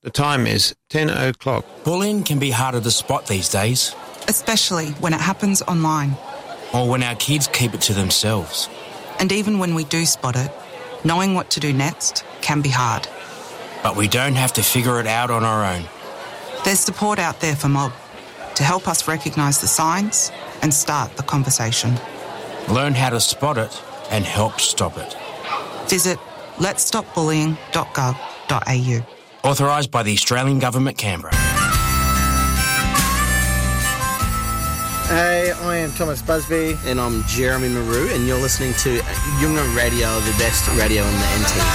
The time is 10 o'clock. Bullying can be harder to spot these days. Especially when it happens online. Or when our kids keep it to themselves. And even when we do spot it, knowing what to do next can be hard. But we don't have to figure it out on our own. There's support out there for Mob to help us recognise the signs and start the conversation. Learn how to spot it and help stop it. Visit letsstopbullying.gov.au. Authorised by the Australian Government, Canberra. Hey, I am Thomas Busby. And I'm Jeremy Maru, and you're listening to Yunga Radio, the best radio in the NT.